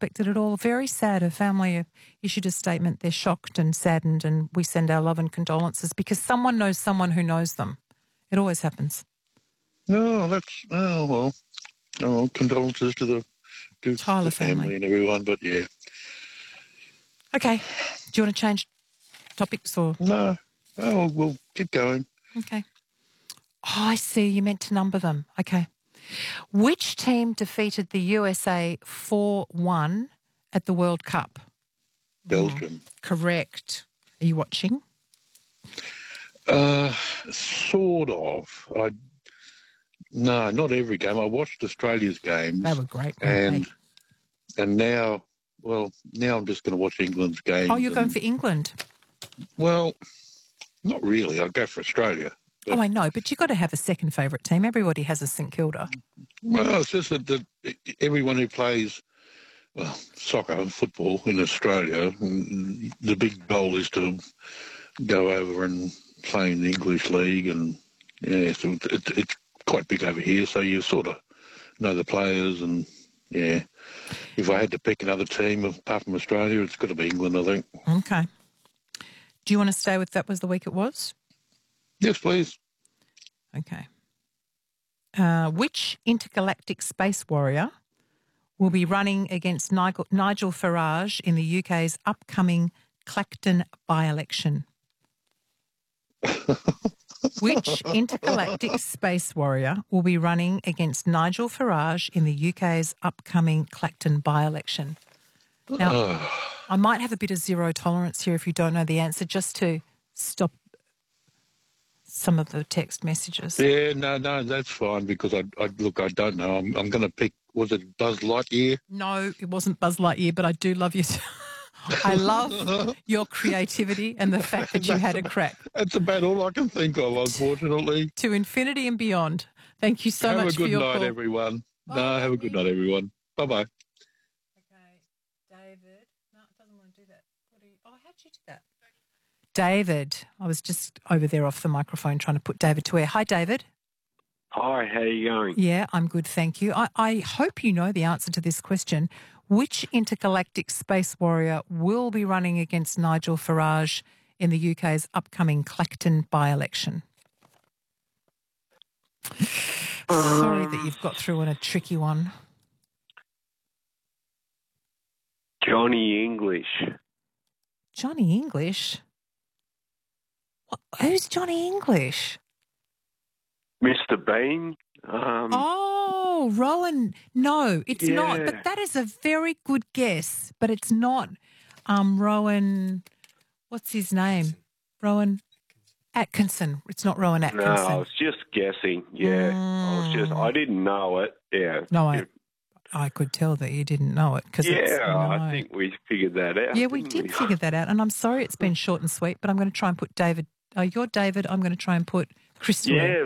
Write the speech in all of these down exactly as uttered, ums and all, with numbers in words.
expected at all. Very sad. Her family have issued a statement. They're shocked and saddened, and we send our love and condolences because someone knows someone who knows them. It always happens. No, that's, oh, well, oh, condolences to the, to Tyler the family. family and everyone, but yeah. Okay. Do you want to change topics or? No, oh, we'll keep going. Okay. Oh, I see. You meant to number them. Okay. Which team defeated the U S A four one at the World Cup? Belgium. Mm, correct. Are you watching? Uh, sort of. I No, not every game. I watched Australia's games. They were great, weren't and they? and now, well, now I'm just going to watch England's games. Oh, you're going and, for England? Well, not really. I'll go for Australia. But, oh, I know, but you've got to have a second favourite team. Everybody has a St Kilda. Well, it's just that the, everyone who plays, well, soccer and football in Australia, the big goal is to go over and play in the English league, and yeah, so it, it's quite big over here. So you sort of know the players, and yeah, if I had to pick another team apart from Australia, it's got to be England, I think. Okay. Do you want to stay with that was the week it was? Yes, please. Okay. Uh, which intergalactic space warrior will be running against Nigel, Nigel Farage in the U K's upcoming Clacton by-election? Which intergalactic space warrior will be running against Nigel Farage in the U K's upcoming Clacton by-election? Now, Oh. I might have a bit of zero tolerance here if you don't know the answer, just to stop some of the text messages. Yeah, no, no, that's fine because I, I look, I don't know. I'm, I'm going to pick. Was it Buzz Lightyear? No, it wasn't Buzz Lightyear, but I do love you. I love your creativity and the fact that you had a crack. That's about all I can think of, unfortunately. To infinity and beyond. Thank you so have much a good for your night, call. everyone. Bye, no, have a good night, everyone. Bye-bye. Okay, David. No, it doesn't want to do that. What do you, oh, how'd you do that? David. I was just over there off the microphone trying to put David to air. Hi, David. Hi, how are you going? Yeah, I'm good, thank you. I, I hope you know the answer to this question. Which intergalactic space warrior will be running against Nigel Farage in the U K's upcoming Clacton by-election? Sorry that you've got through on a tricky one. Johnny English. Johnny English? What, who's Johnny English? Mister Bean. Um, Oh, Rowan. No, it's Yeah. not. But that is a very good guess. But it's not um, Rowan. What's his name? Rowan Atkinson. It's not Rowan no, Atkinson. I was just guessing. Yeah, I was just. I didn't know it. Yeah. No, I, It- I could tell that you didn't know it. Cause it's, yeah, no. I think we figured that out. Yeah, we didn't did figure that out. And I'm sorry it's been short and sweet, but I'm going to try and put David. Oh, you're David. I'm going to try and put Chris to air. Yeah.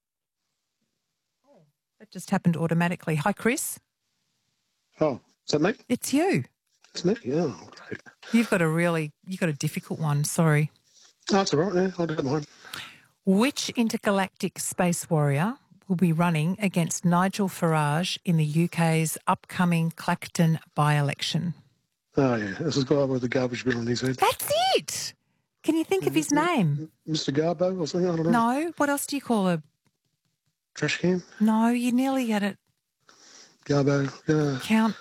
That just happened automatically. Hi, Chris. Oh, is that me? It's you. It's me, yeah. You've got a really, you've got a difficult one. Sorry. Oh, that's all right, yeah, I don't mind. Which intergalactic space warrior will be running against Nigel Farage in the U K's upcoming Clacton by-election? Oh, yeah, this is the guy with the garbage bin on his head. That's it. Can you think of his name? Mister Garbo or something, I don't know. No. What else do you call a? Trash can? No, you nearly had it. Garbo, yeah. Count.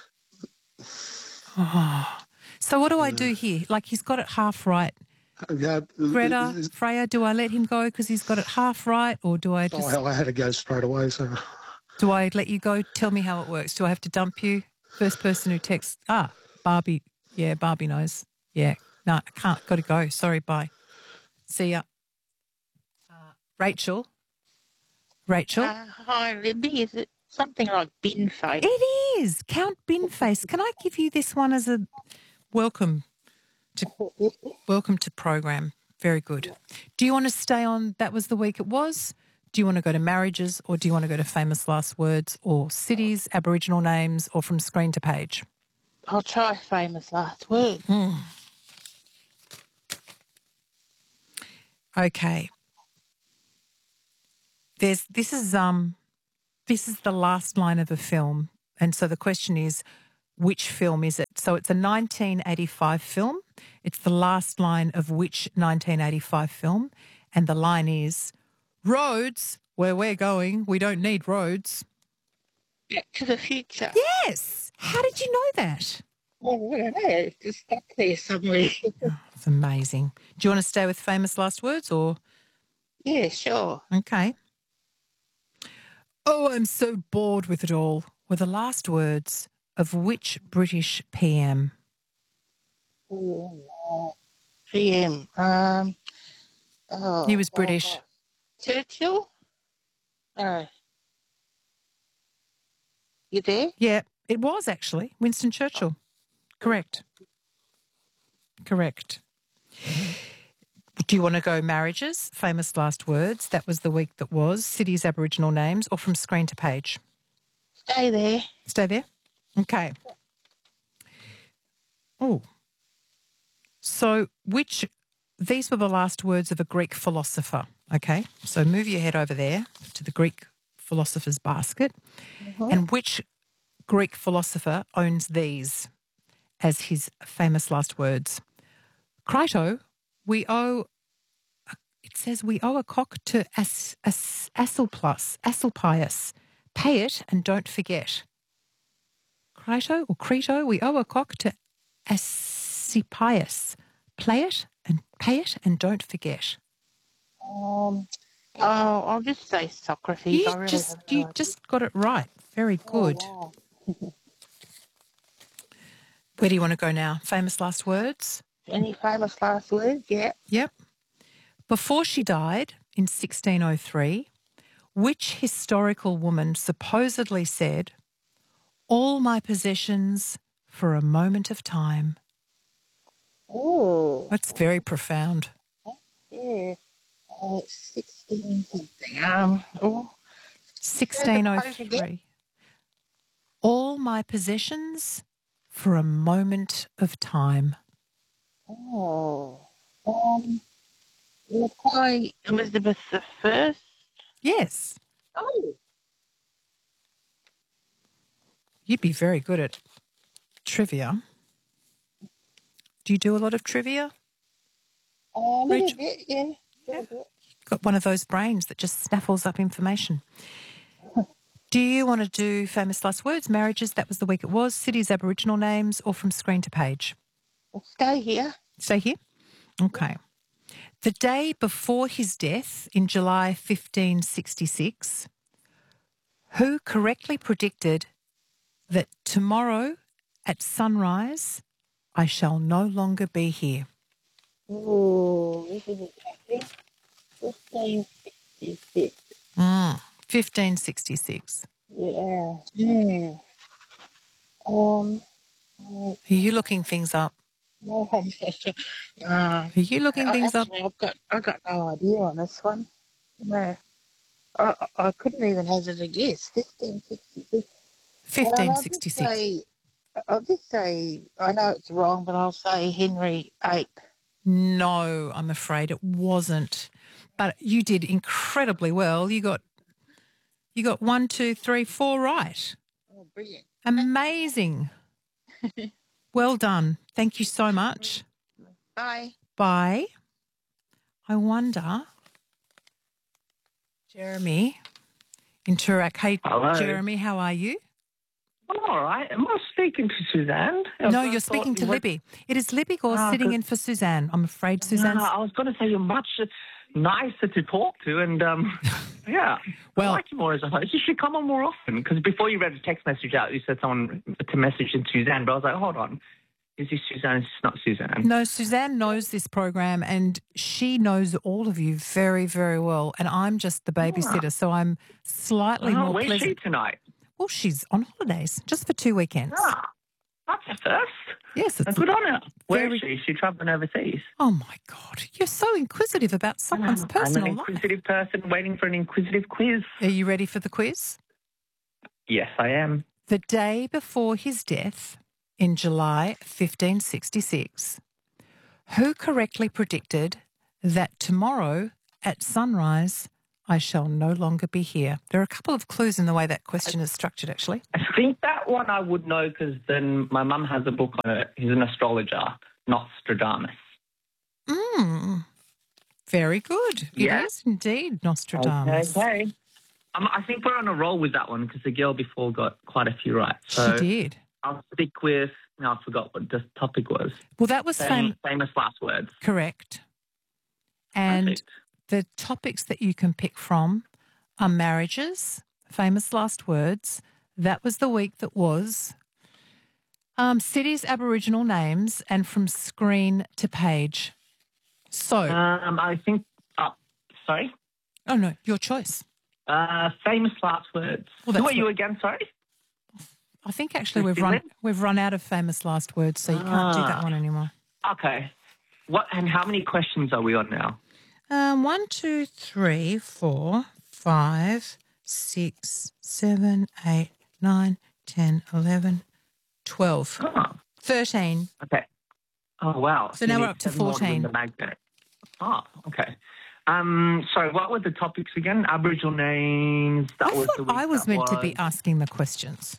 Oh. So what do I do here? Like he's got it half right. Yeah, Greta, is- Freya, do I let him go because he's got it half right, or do I just? Oh, I had to go straight away, so... Do I let you go? Tell me how it works. Do I have to dump you? First person who texts. Ah, Barbie. Yeah, Barbie knows. Yeah. No, I can't. Got to go. Sorry. Bye. See ya. Uh, Rachel. Rachel. Uh, hi, Libby. Is it something like bin face? It is. Count Binface. Can I give you this one as a welcome to welcome to program? Very good. Do you want to stay on That Was the Week It Was? Do you want to go to marriages, or do you want to go to famous last words, or cities, Aboriginal names, or from screen to page? I'll try famous last word. Hmm. Okay. There's this is um this is the last line of a film, and so the question is, which film is it? So it's a nineteen eighty-five film. It's the last line of which nineteen eighty-five film? And the line is, roads, where we're going, we don't need roads. Back to the Future. Yes. How did you know that? Oh, I don't know. It's just stuck there somewhere. It's amazing. Do you want to stay with famous last words or? Yeah, sure. Okay. Oh, I'm so bored with it all. Were the last words of which British P M? P M. Um, oh, He was British. oh, Churchill? No. You there? Yeah, it was actually Winston Churchill. Correct. Correct. Do you want to go marriages, famous last words? That was the week that was. Cities, Aboriginal names, or from screen to page? Stay there. Stay there. Okay. Oh. So which, these were the last words of a Greek philosopher. Okay. So move your head over there to the Greek philosopher's basket. Mm-hmm. And which Greek philosopher owns these as his famous last words? Crito, we owe, it says we owe a cock to As, As, Asclepius, Asclepius. Pay it and don't forget. Crito or Crito, we owe a cock to Asclepius. Play it and pay it and don't forget. Um, oh, I'll just say Socrates. You I really just have no you idea. just got it right. Very good. Oh, wow. Where do you want to go now? Famous last words? Any famous last words? Yeah. Yep. Before she died in sixteen oh three, which historical woman supposedly said, "All my possessions for a moment of time"? Oh, That's very profound. yeah. Uh, sixteen something. Um, oh, sixteen oh three. All my possessions for a moment of time. oh. Um, was I Elizabeth the First? Yes. Oh, You'd be very good at trivia. Do you do a lot of trivia? a little Rach- bit, yeah. Little bit. Got one of those brains that just snaffles up information. Do you want to do famous last words, marriages? That was the week it was. Cities, Aboriginal names, or from screen to page? We'll stay here. Stay here. Okay. The day before his death in July fifteen sixty-six, who correctly predicted that tomorrow at sunrise I shall no longer be here? Oh, this is interesting. fifteen sixty-six. Mm, fifteen sixty-six. Yeah. Hmm. Um, Are you looking things up? no, I'm not sure. Uh, Are you looking I- things up? actually, I've got, I got no idea on this one. No. I, I I couldn't even hazard a guess. fifteen sixty-six. fifteen sixty-six. I'll just say, I know it's wrong, but I'll say Henry the eighth. No, I'm afraid it wasn't. But you did incredibly well. You got you got one, two, three, four right. Oh, brilliant. Amazing. Well done. Thank you so much. Bye. Bye. I wonder, Jeremy in Turak. Hey, Hello. Jeremy, how are you? I'm all right. Am I speaking to Suzanne? No, I you're thought speaking to you were- Libby. It is Libby Gore Ah, sitting good. in for Suzanne. I'm afraid Suzanne's... No, I was going to say you're much nicer to talk to, and um, yeah, Well- I like you more as a host. You should come on more often, because before you read the text message out, you said someone to message in Suzanne, but I was like, hold on, is this Suzanne? Is this not Suzanne? No, Suzanne knows this program and she knows all of you very, very well. And I'm just the babysitter, so I'm slightly Oh, more where's pleasant. she tonight? Well, she's on holidays just for two weekends. Ah, that's a first. Yes, A it's good on her. Where very- is she? Is she travelling overseas? Oh my God, you're so inquisitive about someone's I'm personal an life. inquisitive person waiting for an inquisitive quiz. Are you ready for the quiz? Yes, I am. The day before his death in July fifteen sixty-six, who correctly predicted that tomorrow at sunrise I shall no longer be here. There are a couple of clues in the way that question is structured, actually. I think that one I would know because then my mum has a book on it. He's an astrologer, Nostradamus. Mm. Very good. Yeah. It is indeed Nostradamus. Okay. Um, I think we're on a roll with that one because the girl before got quite a few right. So She did. I'll stick with, no, I forgot what the topic was. Well, that was Fam- fam- famous last words. correct. And Perfect. the topics that you can pick from are marriages, famous last words. That was the week that was. Um, cities, Aboriginal names, and from screen to page. So, Um, I think, oh, sorry. oh no, your choice. Uh, famous last words. Well, Who that's are you what- again, sorry? I think actually we've Christine run Lynn? we've run out of famous last words, so you can't do that Ah. one anymore. Okay. What and how many questions are we on now? Um, one, two, three, four, five, six, seven, eight, nine, ten, eleven, twelve, Oh, thirteen. okay. Oh, wow. So now You we're need up to seven more than fourteen. The magnet. Oh, okay. Um, sorry, what were the topics again? Aboriginal names. That I was the thought week I was that meant to was. be asking the questions.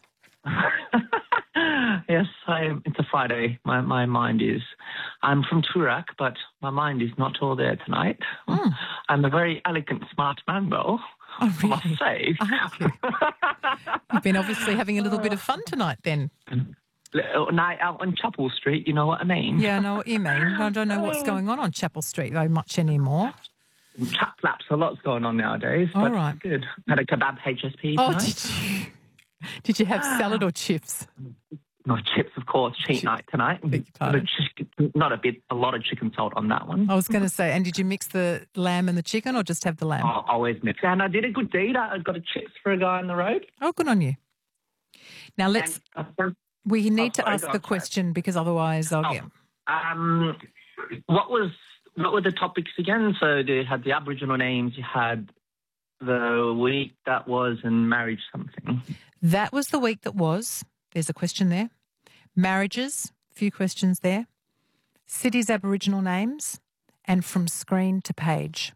Yes, I am. It's a Friday. My my mind is. I'm from Turak, but my mind is not all there tonight. Hmm. I'm a very elegant, smart man, though. Oh, I must really? say. Oh, have you? You've been obviously having a little bit of fun tonight then. Little night out on Chapel Street, you know what I mean? Yeah, I know what you mean. I don't know what's going on on Chapel Street though much anymore. Chat flaps, a lot's going on nowadays. All but right. Good. Had a kebab H S P Oh, tonight. did you? Did you have salad or chips? No chips, of course. Cheat Chip- night tonight. Beg your But pardon? just- Not a bit, a lot of chicken salt on that one. I was going to say, and did you mix the lamb and the chicken or just have the lamb? I'll always mix. And I did a good deed. I got a chips for a guy on the road. Oh, good on you. Now let's, And, uh, we need to sorry, ask go the on, sorry. question because otherwise I'll Oh. get, Um, what was what were the topics again? So you had the Aboriginal names, you had the week that was, and marriage something. that was the week that was. There's a question there. Marriages, few questions there. Cities, Aboriginal names, and from screen to page.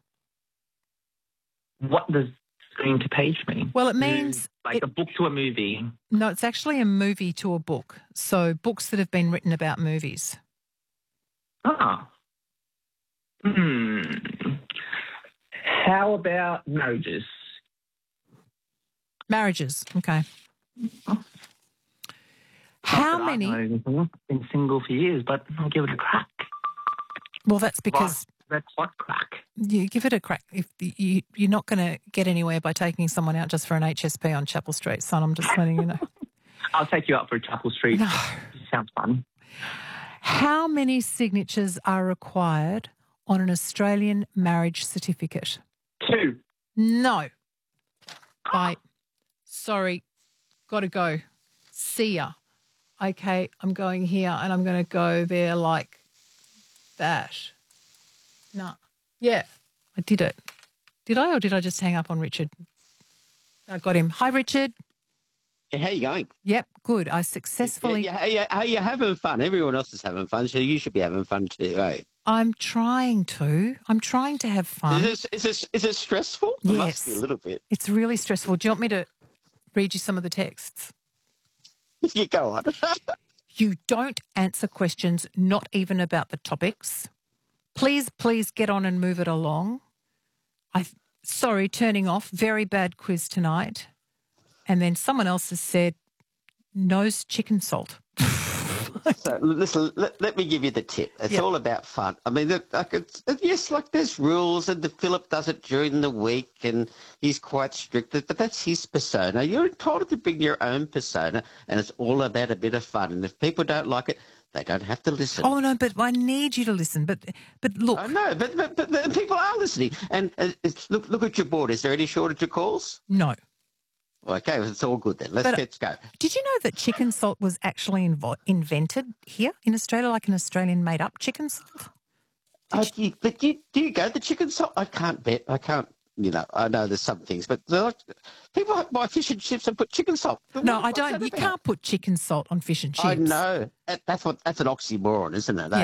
What does screen to page mean? Well, it means, Like it- a book to a movie. no, it's actually a movie to a book. So books that have been written about movies. Ah. Hmm. How about marriages? Marriages, okay. How Not that I many? know anything. I've been single for years, but I'll give it a crack. Well, that's because That's what crack. you give it a crack. If you, you're not going to get anywhere by taking someone out just for an H S P on Chapel Street, son. I'm just letting you know. I'll take you out for Chapel Street. No. Sounds fun. How many signatures are required on an Australian marriage certificate? Two. No. Bye. Sorry. Got to go. See ya. Okay, I'm going here and I'm going to go there like that. No. Yeah, I did it. Did I or did I just hang up on Richard? I got him. Hi, Richard. Yeah, how you going? Yep, good. I successfully. Yeah, yeah, how, you, how you having fun? Everyone else is having fun, so you should be having fun too, eh? I'm trying to. I'm trying to have fun. Is it, is it, is it stressful? It must be a Yes. little bit. It's really stressful. Do you want me to read you some of the texts? You go on. You don't answer questions, not even about the topics. Please, please get on and move it along. I sorry, turning off. Very bad quiz tonight. And then someone else has said, nose chicken salt. So, listen, let, let me give you the tip. It's Yeah. all about fun. I mean, look, like it's, yes, like there's rules, and the Philip does it during the week, and he's quite strict, but that's his persona. You're entitled to bring your own persona, and it's all about a bit of fun. And if people don't like it, they don't have to listen. Oh no, but I need you to listen. But but look, I know, but, but, but, but people are listening. And uh, it's, look, look at your board. Is there any shortage of calls? no. Okay, well, it's all good then. Let's But- let's go. Did you know that chicken salt was actually invo- invented here in Australia, like an Australian made-up chicken salt? Oh, do you, but do you, do you go the chicken salt? I can't bet. I can't. You know, I know there's some things, but they're like, people buy fish and chips and put chicken salt. But No, what- I what's don't. that You about? can't put chicken salt on fish and chips. I know. That, that's what. That's an oxymoron, isn't it? Yeah. Eh?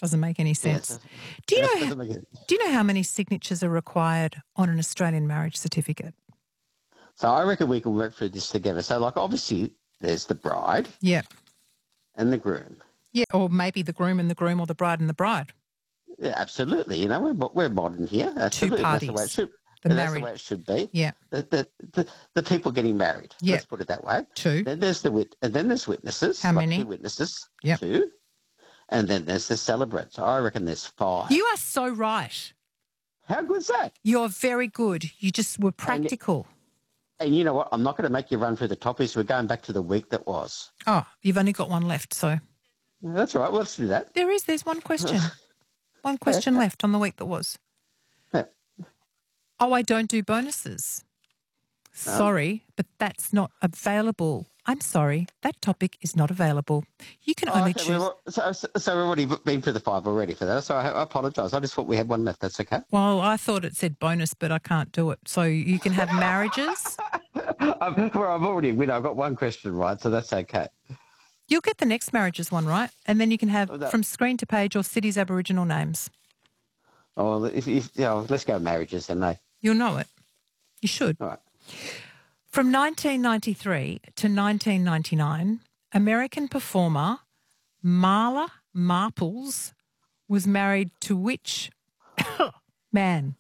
Doesn't make any sense. Yes. Do you That know? doesn't make it- Do you know how many signatures are required on an Australian marriage certificate? So I reckon we can work through this together. So, like, obviously, there's the bride Yeah. and the groom. Yeah, or maybe the groom and the groom or the bride and the bride. Yeah, absolutely. You know, we're mo- we're modern here. Absolutely. That's the way it parties. should. The that's married. the way it should be. Yeah. The the, the, the people getting married. Yeah. Let's put it that way. Two. Then there's the wit, and then there's witnesses. How like many? Two witnesses. Yep. Two. And then there's the celebrant. I reckon there's five. You are so right. How good's that? You're very good. You just were practical. And you know what? I'm not going to make you run through the topics. We're going back to the week that was. Oh, you've only got one left, so That's all right. Well, let's do that. there is. There's one question. One question left on the week that was. Yeah. Oh, I don't do bonuses. Sorry, but that's not available. I'm sorry, that topic is not available. You can Oh, only okay, choose. we've al- so, so, so we've already been through the five already for that. So I, I apologise. I just thought we had one left. That's okay. Well, I thought it said bonus, but I can't do it. So you can have marriages. I've, well, I've already, you know, I've got one question right, so that's okay. You'll get the next marriages one right, and then you can have Oh, that- from screen to page or cities' Aboriginal names. Oh, if, if, you know, let's go marriages then, eh? You'll know it. You should. All right. From nineteen ninety-three to nineteen ninety-nine, American performer Marla Marples was married to which man?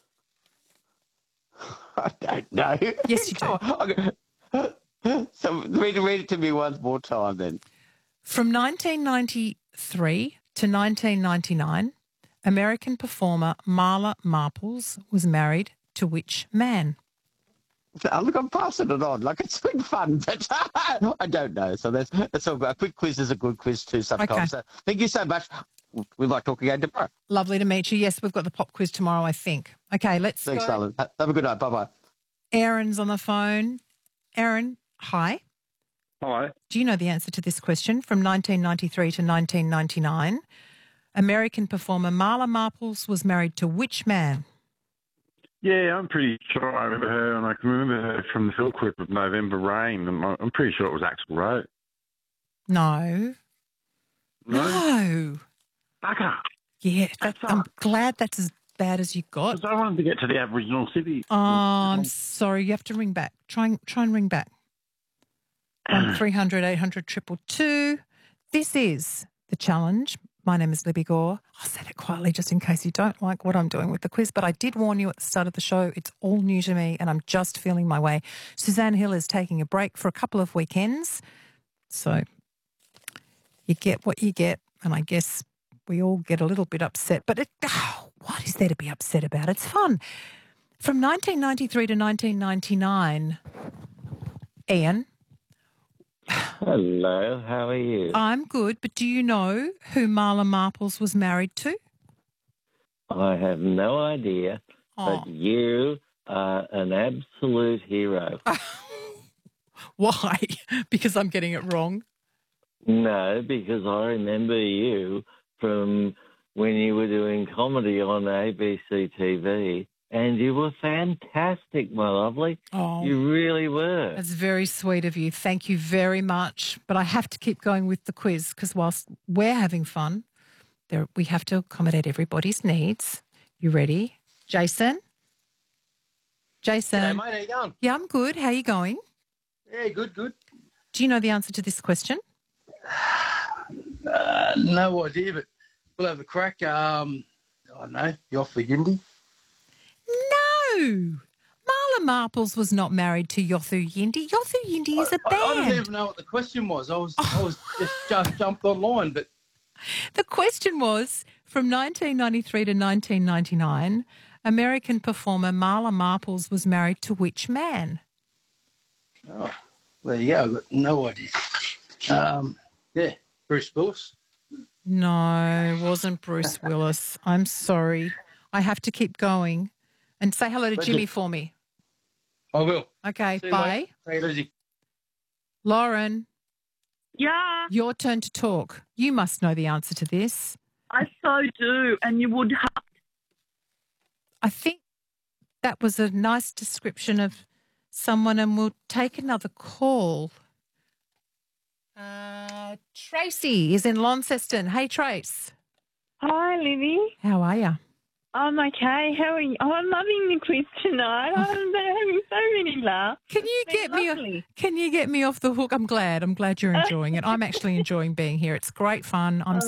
I don't know. Yes, you do. Come on. So read, read it to me one more time then. From nineteen ninety-three to nineteen ninety-nine, American performer Marla Marples was married to which man? Oh, look, I'm passing it on. Like, it's been fun, but I don't know. So that's, that's all. A quick quiz is a good quiz too sometimes. Okay. So thank you so much. We might talk again tomorrow. Lovely to meet you. Yes, we've got the pop quiz tomorrow, I think. Okay, let's Thanks, go. darling. Have a good night. Bye-bye. Aaron's on the phone. Aaron, hi. Hi. Do you know the answer to this question? From nineteen ninety-three to nineteen ninety-nine, American performer Marla Marples was married to which man? Yeah, I'm pretty sure I remember her, and I can remember her from the film clip of November Rain. and I- I'm pretty sure it was Axl Rose. No. No. Bugger. Yeah, that, That's I'm all. glad that's as bad as you got. Because I wanted to get to the Aboriginal city. Oh, I'm sorry. You have to ring back. Try and, try and ring back. One three hundred eight hundred triple two. This is the challenge. My name is Libby Gore. I'll say that quietly just in case you don't like what I'm doing with the quiz, but I did warn you at the start of the show. It's all new to me and I'm just feeling my way. Suzanne Hill is taking a break for a couple of weekends. So you get what you get, and I guess we all get a little bit upset. But it, oh, what is there to be upset about? It's fun. From nineteen ninety-three to nineteen ninety-nine, Ian, Hello, how are you? I'm good, but do you know who Marla Marples was married to? I have no idea, Oh. but you are an absolute hero. Why? Because I'm getting it wrong. No, because I remember you from when you were doing comedy on A B C T V, and you were fantastic, my lovely. Oh. You really were. That's very sweet of you. Thank you very much. But I have to keep going with the quiz because whilst we're having fun, there we have to accommodate everybody's needs. You ready? Jason? Jason? G'day, mate. How you going? Yeah, I'm good. How are you going? Yeah, good, good. Do you know the answer to this question? Uh, no idea, but we'll have a crack. Um, I don't know. You off for Yindi? No. Marla Marples was not married to Yothu Yindi. Yothu Yindi is a I, I band. didn't even know what the question was. I was, I was just, just jumped online, but The question was, from nineteen ninety-three to nineteen ninety-nine, American performer Marla Marples was married to which man? oh, there you go. I've got no idea. Um, yeah, Bruce Willis. No, it wasn't Bruce Willis. I'm sorry. I have to keep going. And say hello to Thank Jimmy you. for me. I will. Okay, See you, bye. mate. Take it easy. Lauren, Yeah, your turn to talk. You must know the answer to this. I so do. And you would have. I think that was a nice description of someone, and we'll take another call. Uh, Tracy is in Launceston. Hey, Trace. Hi, Libby. How are you? I'm okay. How are you? Oh, I'm loving the quiz tonight. I'm having so many laughs. Can you It's get been me? lovely. Can you get me off the hook? I'm glad. I'm glad you're enjoying it. I'm actually enjoying being here. It's great fun. I'm